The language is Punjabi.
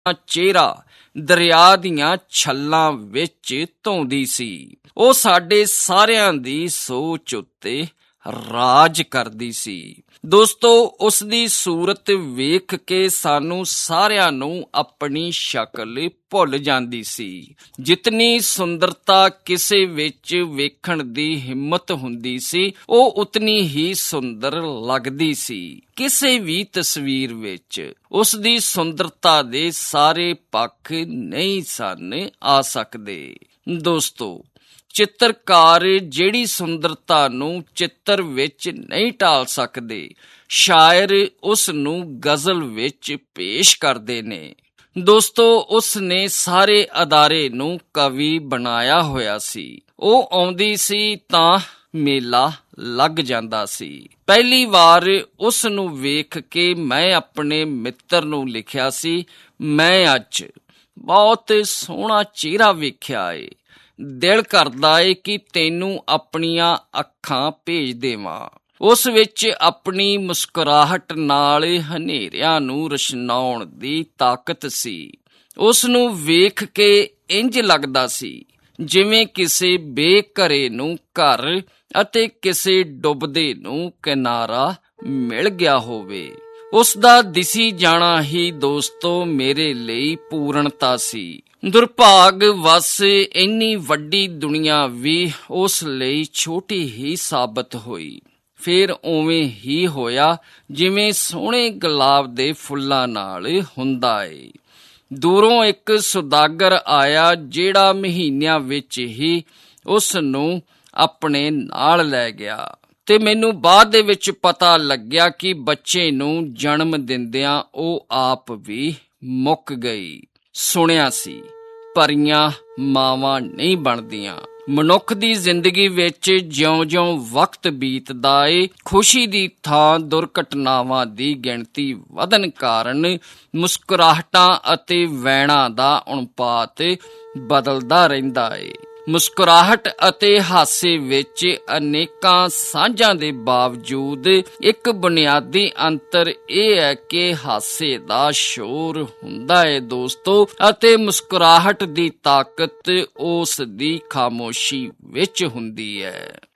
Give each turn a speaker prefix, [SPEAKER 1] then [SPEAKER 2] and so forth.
[SPEAKER 1] ਚਿਹਰਾ ਦਰਿਆ ਦੀਆਂ ਛੱਲਾਂ ਵਿੱਚ ਧੋਂਦੀ ਸੀ। ਉਹ ਸਾਡੇ ਸਾਰਿਆਂ ਦੀ ਸੋਚ ਉੱਤੇ ਰਾਜ ਕਰਦੀ ਸੀ। ਦੋਸਤੋ, ਉਸ ਦੀ ਸੂਰਤ ਵੇਖ ਕੇ ਸਾਨੂੰ ਸਾਰਿਆਂ ਨੂੰ ਆਪਣੀ ਸ਼ਕਲ ਭੁੱਲ ਜਾਂਦੀ ਸੀ। ਜਿਤਨੀ ਸੁੰਦਰਤਾ ਕਿਸੇ ਵਿੱਚ ਵੇਖਣ ਦੀ ਹਿੰਮਤ ਹੁੰਦੀ ਸੀ, ਉਹ ਉਤਨੀ ਹੀ ਸੁੰਦਰ ਲੱਗਦੀ ਸੀ। ਕਿਸੇ ਵੀ ਤਸਵੀਰ ਵਿੱਚ ਉਸ ਦੀ ਸੁੰਦਰਤਾ ਦੇ ਸਾਰੇ ਪੱਖ ਨਹੀਂ ਸਨ ਆ ਸਕਦੇ। ਦੋਸਤੋ, ਚਿੱਤਰਕਾਰ ਜਿਹੜੀ ਸੁੰਦਰਤਾ ਨੂੰ ਚਿੱਤਰ ਵਿੱਚ ਨਹੀਂ ਢਾਲ ਸਕਦੇ, ਸ਼ਾਇਰ ਉਸ ਨੂੰ ਗਜ਼ਲ ਵਿੱਚ ਪੇਸ਼ ਕਰਦੇ ਨੇ। ਦੋਸਤੋ, ਉਸ ਨੇ ਸਾਰੇ ਅਦਾਰੇ ਨੂੰ ਕਵੀ ਬਣਾਇਆ ਹੋਇਆ ਸੀ। ਉਹ ਆਉਂਦੀ ਸੀ ਤਾਂ ਮੇਲਾ ਲੱਗ ਜਾਂਦਾ ਸੀ। ਪਹਿਲੀ ਵਾਰ ਉਸ ਨੂੰ ਵੇਖ ਕੇ ਮੈਂ ਆਪਣੇ ਮਿੱਤਰ ਨੂੰ ਲਿਖਿਆ ਸੀ, ਮੈਂ ਅੱਜ ਬਹੁਤ ਸੋਹਣਾ ਚਿਹਰਾ ਵੇਖਿਆ ਏ। ਦਿਲ ਕਰਦਾ ਏ ਕਿ ਤੈਨੂੰ ਆਪਣੀਆਂ ਅੱਖਾਂ ਭੇਜ ਦੇਵਾਂ। ਉਸ ਵਿੱਚ ਆਪਣੀ ਮੁਸਕਰਾਹਟ ਨਾਲ ਹਨੇਰਿਆਂ ਨੂੰ ਰੁਸ਼ਨਾਉਣ ਦੀ ਤਾਕਤ ਸੀ। ਉਸ ਨੂੰ ਵੇਖ ਕੇ ਇੰਜ ਲੱਗਦਾ ਸੀ ਜਿਵੇਂ ਕਿਸੇ ਬੇਘਰੇ ਨੂੰ ਘਰ ਅਤੇ ਕਿਸੇ ਡੁੱਬਦੇ ਨੂੰ ਕਿਨਾਰਾ ਮਿਲ ਗਿਆ ਹੋਵੇ। ਉਸ ਦਾ ਦਿਸੀ ਜਾਣਾ ਹੀ ਦੋਸਤੋ ਮੇਰੇ ਲਈ ਪੂਰਨਤਾ ਸੀ। ਦੁਰਭਾਗ ਵਸ ਇੰਨੀ ਵੱਡੀ ਦੁਨੀਆ ਵੀ ਉਸ ਲਈ ਛੋਟੀ ਹੀ ਸਾਬਤ ਹੋਈ। ਫਿਰ ਉਵੇਂ ਹੀ ਹੋਇਆ ਜਿਵੇਂ ਸੋਹਣੇ ਗੁਲਾਬ ਦੇ ਫੁੱਲਾਂ ਨਾਲ ਹੁੰਦਾ ਏ। ਦੂਰੋਂ ਇੱਕ ਸੁਦਾਗਰ ਆਇਆ ਜਿਹੜਾ ਮਹੀਨਿਆਂ ਵਿੱਚ ਹੀ ਉਸ ਨੂੰ ਆਪਣੇ ਨਾਲ ਲੈ ਗਿਆ ਤੇ ਮੈਨੂੰ ਬਾਅਦ ਦੇ ਵਿੱਚ ਪਤਾ ਲੱਗਿਆ ਕਿ ਬੱਚੇ ਨੂੰ ਜਨਮ ਦਿੰਦਿਆਂ ਉਹ ਆਪ ਵੀ ਮੁੱਕ ਗਈ। ਸੁਣਿਆ ਸੀ ਪਰੀਆਂ ਮਾਵਾਂ ਨਹੀਂ ਬਣਦੀਆਂ। ਮਨੁੱਖ ਦੀ ਜ਼ਿੰਦਗੀ ਵਿੱਚ ਜਿਉਂ-ਜਿਉਂ ਵਕਤ ਬੀਤਦਾ ਏ, ਖੁਸ਼ੀ ਦੀ ਥਾਂ ਦੁਰਘਟਨਾਵਾਂ ਦੀ ਗਿਣਤੀ ਵਧਣ ਕਾਰਨ ਮੁਸਕਰਾਹਟਾਂ ਅਤੇ ਵੈਣਾਂ ਦਾ ਅਨੁਪਾਤ ਬਦਲਦਾ ਰਹਿੰਦਾ ਏ। ਮੁਸਕਰਾਹਟ ਅਤੇ ਹਾਸੇ ਵਿੱਚ ਅਨੇਕਾਂ ਸਾਂਝਾਂ ਦੇ ਬਾਵਜੂਦ ਇੱਕ ਬੁਨਿਆਦੀ ਅੰਤਰ ਇਹ ਹੈ ਕਿ ਹਾਸੇ ਦਾ ਸ਼ੋਰ ਹੁੰਦਾ ਹੈ ਦੋਸਤੋ, ਅਤੇ ਮੁਸਕਰਾਹਟ ਦੀ ਤਾਕਤ ਉਸ ਦੀ ਖਾਮੋਸ਼ੀ ਵਿੱਚ ਹੁੰਦੀ ਹੈ।